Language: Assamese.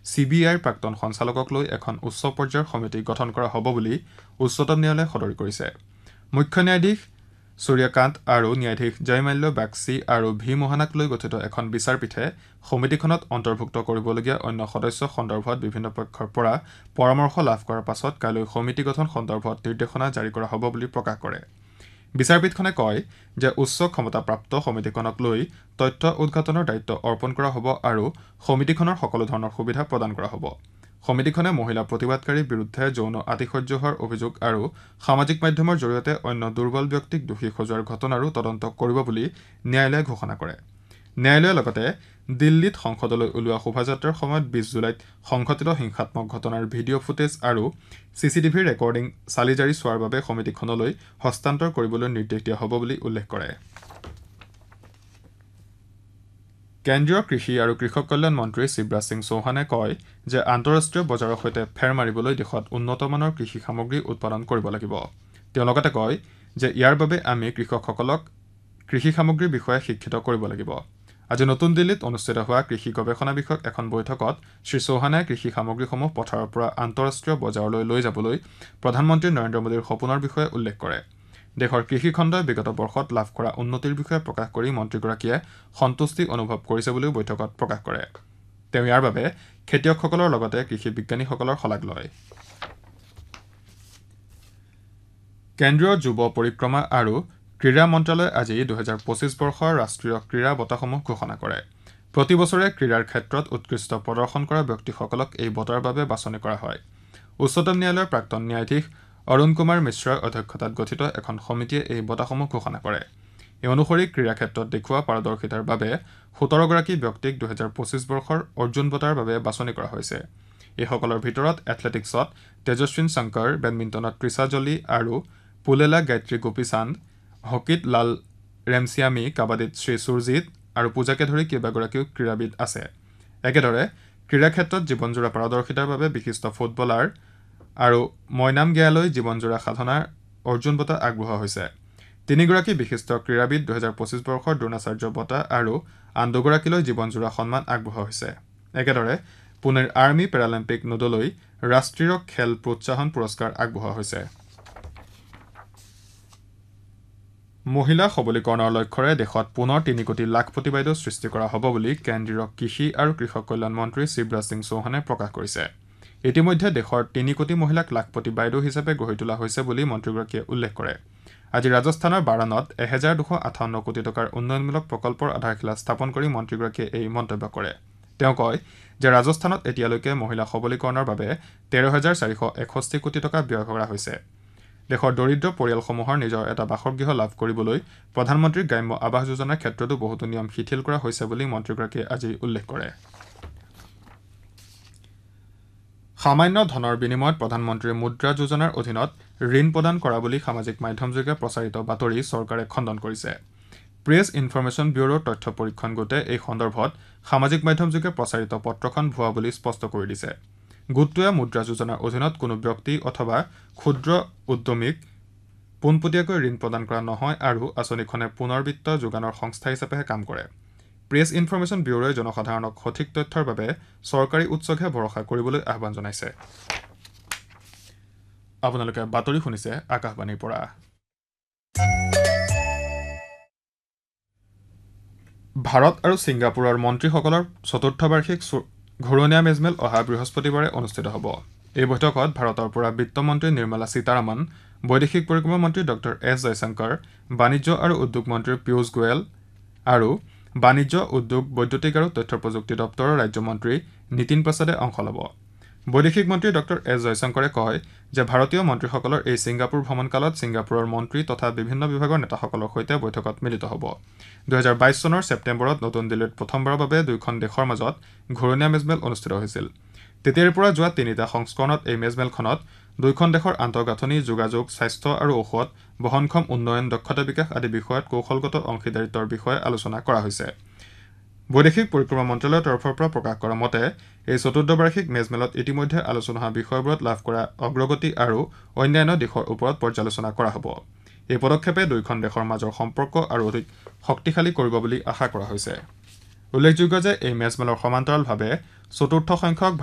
CBIৰ প্ৰাক্তন সঞ্চালকক লৈ এখন উচ্চ পৰ্যায়ৰ সমিতি গঠন কৰা হ'ব বুলি উচ্চতম ন্যায়ালয়ে সদৰি কৰিছে। মুখ্য ন্যায়াধীশ সূৰ্যকান্ত আৰু ন্যায়াধীশ জয়মাল্য বাগচি আৰু ভি মোহনাক লৈ গঠিত এখন বিচাৰপীঠে সমিতিখনত অন্তৰ্ভুক্ত কৰিবলগীয়া অন্য সদস্য সন্দৰ্ভত বিভিন্ন পক্ষৰ পৰা পৰামৰ্শ লাভ কৰাৰ পাছত কাইলৈ সমিতি গঠন সন্দৰ্ভত নিৰ্দেশনা জাৰি কৰা হ'ব বুলি প্ৰকাশ কৰে। বিচাৰপীঠখনে কয় যে উচ্চ ক্ষমতাপ্ৰাপ্ত সমিতিখনক লৈ তথ্য উদ্ঘাটনৰ দায়িত্ব অৰ্পণ কৰা হ'ব আৰু সমিতিখনৰ সকলো ধৰণৰ সুবিধা প্ৰদান কৰা হ'ব। সমিতিখনে মহিলা প্ৰতিবাদকাৰীৰ বিৰুদ্ধে যৌন আতিশয্য হোৱাৰ অভিযোগ আৰু সামাজিক মাধ্যমৰ জৰিয়তে অন্য দুৰ্বল ব্যক্তিক দোষী সজোৱাৰ ঘটনাৰো তদন্ত কৰিব বুলি ন্যায়ালয়ে ঘোষণা কৰে। ন্যায়ালয়ে লগতে দিল্লীত সংসদলৈ ওলোৱা শোভাযাত্ৰাৰ সময়ত 20 জুলাইত সংঘটিত হিংসাত্মক ঘটনাৰ ভিডিঅ' ফুটেজ আৰু CCTV ৰেকৰ্ডিং চালি জাৰি চোৱাৰ বাবে সমিতিখনলৈ হস্তান্তৰ কৰিবলৈ নিৰ্দেশ দিয়া হ'ব বুলি উল্লেখ কৰে। কেন্দ্ৰীয় কৃষি আৰু কৃষক কল্যাণ মন্ত্ৰী শিৱৰাজ সিং চৌহানে কয় যে আন্তঃৰাষ্ট্ৰীয় বজাৰৰ সৈতে ফেৰ মাৰিবলৈ দেশত উন্নতমানৰ কৃষি সামগ্ৰী উৎপাদন কৰিব লাগিব। তেওঁ লগতে কয় যে ইয়াৰ বাবে আমি কৃষকসকলক কৃষি সামগ্ৰীৰ বিষয়ে শিক্ষিত কৰিব লাগিব। আজি নতুন দিল্লীত অনুষ্ঠিত হোৱা কৃষি গৱেষণা বিষয়ক এখন বৈঠকত শ্ৰী চৌহানে কৃষি সামগ্ৰীসমূহ পথাৰৰ পৰা আন্তঃৰাষ্ট্ৰীয় বজাৰলৈ লৈ যাবলৈ প্ৰধানমন্ত্ৰী নৰেন্দ্ৰ মোদীৰ সপোনৰ বিষয়ে উল্লেখ কৰে। দেশৰ কৃষি খণ্ডই বিগত বৰ্ষত লাভ কৰা উন্নতিৰ বিষয়ে প্ৰকাশ কৰি মন্ত্ৰীগৰাকীয়ে সন্তুষ্টি অনুভৱ কৰিছে বুলিও বৈঠকত প্ৰকাশ কৰে। তেওঁ ইয়াৰ বাবে খেতিয়কসকলৰ লগতে কৃষি বিজ্ঞানীসকলৰ শলাগ লয়। কেন্দ্ৰীয় যুৱ পৰিক্ৰমা আৰু ক্ৰীড়া মন্ত্ৰালয়ে আজি 2025 বৰ্ষৰ ৰাষ্ট্ৰীয় ক্ৰীড়া বঁটাসমূহ ঘোষণা কৰে। প্ৰতি বছৰে ক্ৰীড়াৰ ক্ষেত্ৰত উৎকৃষ্ট প্ৰদৰ্শন কৰা ব্যক্তিসকলক এই বঁটাৰ বাবে বাছনি কৰা হয়। উচ্চতম ন্যায়ালয়ৰ প্ৰাক্তন ন্যায়াধীশ অৰুণ কুমাৰ মিশ্ৰৰ অধ্যক্ষতাত গঠিত এখন সমিতিয়ে এই বঁটাসমূহ ঘোষণা কৰে। এই অনুসৰি ক্ৰীড়া ক্ষেত্ৰত দেখুওৱা পাৰদৰ্শিতাৰ বাবে 17 গৰাকী ব্যক্তিক 2025 বৰ্ষৰ অৰ্জুন বঁটাৰ বাবে বাছনি কৰা হৈছে। এইসকলৰ ভিতৰত এথলেটিক্সত তেজস্বিন শংকৰ, বেডমিণ্টনত তৃষা জলি আৰু পুলেলা গায়ত্ৰী গোপীচান্দ, হকীত লাল ৰেমচিয়ামী, কাবাডীত শ্ৰী সুৰজিৎ আৰু পূজাকে ধৰি কেইবাগৰাকীও ক্ৰীড়াবিদ আছে। একেদৰে ক্ৰীড়া ক্ষেত্ৰত জীৱনজোৰা পাৰদৰ্শিতাৰ বাবে বিশিষ্ট ফুটবলাৰ আৰু মইনাম গেয়ালৈ জীৱনজোৰা সাধনাৰ অৰ্জুন বঁটা আগবঢ়োৱা হৈছে। 3 গৰাকী বিশিষ্ট ক্ৰীড়াবিদ 2025 বৰ্ষৰ দ্ৰোণাচাৰ্য বঁটা আৰু আন 2 গৰাকীলৈ জীৱনজোৰা সন্মান আগবঢ়োৱা হৈছে। একেদৰে পুনেৰ আৰ্মি পেৰালিম্পিক নোডলৈ ৰাষ্ট্ৰীয় খেল প্ৰোৎসাহন পুৰস্কাৰ আগবঢ়োৱা হৈছে। মহিলা সবলীকৰণৰ লক্ষ্যৰে দেশত পুনৰ 3 কোটি লাখপতি বাইদেউ সৃষ্টি কৰা হ'ব বুলি কেন্দ্ৰীয় কৃষি আৰু কৃষক কল্যাণ মন্ত্ৰী শিৱৰাজ সিং চৌহানে প্ৰকাশ কৰিছে। ইতিমধ্যে দেশৰ 3 কোটি মহিলাক লাখপতি বাইদেউ হিচাপে গঢ়ি তোলা হৈছে বুলি মন্ত্ৰীগৰাকীয়ে উল্লেখ কৰে। আজি ৰাজস্থানৰ বাৰাণত 1258 কোটি টকাৰ উন্নয়নমূলক প্ৰকল্পৰ আধাৰশিলা স্থাপন কৰি মন্ত্ৰীগৰাকীয়ে এই মন্তব্য কৰে। তেওঁ কয় যে ৰাজস্থানত এতিয়ালৈকে মহিলা সবলীকৰণৰ বাবে 13,461 কোটি টকা ব্যয় কৰা হৈছে। দেশৰ দৰিদ্ৰ পৰিয়ালসমূহৰ নিজৰ এটা বাসগৃহ লাভ কৰিবলৈ প্ৰধানমন্ত্ৰী গ্ৰাম্য আৱাস যোজনাৰ ক্ষেত্ৰতো বহুতো নিয়ম শিথিল কৰা হৈছে বুলি মন্ত্ৰীগৰাকীয়ে আজি উল্লেখ কৰে। সামান্য ধনৰ বিনিময়ত প্ৰধানমন্ত্ৰী মুদ্ৰা যোজনাৰ অধীনত ঋণ প্ৰদান কৰা বুলি সামাজিক মাধ্যমযোগে প্ৰচাৰিত বাতৰি চৰকাৰে খণ্ডন কৰিছে। প্ৰেছ ইনফৰমেশ্যন ব্যুৰোৰ তথ্য পৰীক্ষণ গোটে এই সন্দৰ্ভত সামাজিক মাধ্যমযোগে প্ৰচাৰিত পত্ৰখন ভুৱা বুলি স্পষ্ট কৰি দিছে। গোটটোৱে মুদ্ৰা যোজনাৰ অধীনত কোনো ব্যক্তি অথবা ক্ষুদ্ৰ উদ্যমীক পোনপটীয়াকৈ ঋণ প্ৰদান কৰা নহয় আৰু আঁচনিখনে পুনৰবিত্ত যোগানৰ সংস্থা হিচাপেহে কাম কৰে। প্ৰেছ ইনফৰমেশ্যন ব্যুৰোৱে জনসাধাৰণক সঠিক তথ্যৰ বাবে চৰকাৰী উৎসকহে ভৰসা কৰিবলৈ আহ্বান জনাইছে। আপোনালোকে বাতৰি শুনিছে আকাশবাণীৰ পৰা। ভাৰত আৰু ছিংগাপুৰৰ মন্ত্ৰীসকলৰ চতুৰ্থ বাৰ্ষিক ঘূৰণীয়া মেজমেল অহা বৃহস্পতিবাৰে অনুষ্ঠিত হ'ব। এই বৈঠকত ভাৰতৰ পৰা বিত্তমন্ত্ৰী নিৰ্মলা সীতাৰামন, বৈদেশিক পৰিক্ৰমা মন্ত্ৰী ডক্টৰ এছ জয়শংকৰ, বাণিজ্য আৰু উদ্যোগ মন্ত্ৰী পীয়ূষ গোৱেল আৰু বাণিজ্য, উদ্যোগ, বৈদ্যুতিক আৰু তথ্য প্ৰযুক্তি দপ্তৰৰ ৰাজ্যমন্ত্ৰী নীতিন প্ৰসাদে অংশ ল'ব। বৈদেশিক মন্ত্ৰী ডক্টৰ এছ জয়শংকৰে কয় যে ভাৰতীয় মন্ত্ৰীসকলৰ এই ছিংগাপুৰ ভ্ৰমণকালত ছিংগাপুৰৰ মন্ত্ৰী তথা বিভিন্ন বিভাগৰ নেতাসকলৰ সৈতে বৈঠকত মিলিত হ'ব। 2022 চনৰ ছেপ্টেম্বৰত নতুন দিল্লীত প্ৰথমবাৰৰ বাবে দুয়োখন দেশৰ মাজত ঘূৰণীয়া মেজমেল অনুষ্ঠিত হৈছিল। তেতিয়াৰ পৰা যোৱা 3টা সংস্কৰণত এই মেজমেলখনত দুয়োখন দেশৰ আন্তঃগাঁথনি, যোগাযোগ, স্বাস্থ্য আৰু ঔষধ, বহনক্ষম উন্নয়ন, দক্ষতা বিকাশ আদি বিষয়ত কৌশলগত অংশীদাৰিত্বৰ বিষয়ে আলোচনা কৰা হৈছে। বৈদেশিক পৰিক্ৰমা মন্ত্ৰালয়ৰ তৰফৰ পৰা প্ৰকাশ কৰা মতে এই চতুৰ্থ বাৰ্ষিক মেজমেলত ইতিমধ্যে আলোচনা হোৱা বিষয়বোৰত লাভ কৰা অগ্ৰগতি আৰু অন্যান্য দিশৰ ওপৰত পৰ্যালোচনা কৰা হ'ব। এই পদক্ষেপে দুয়োখন দেশৰ মাজৰ সম্পৰ্ক আৰু অধিক শক্তিশালী কৰিব বুলি আশা কৰা হৈছে। উল্লেখযোগ্য যে এই মেজমেলৰ সমান্তৰালভাৱে চতুৰ্থ সংখ্যক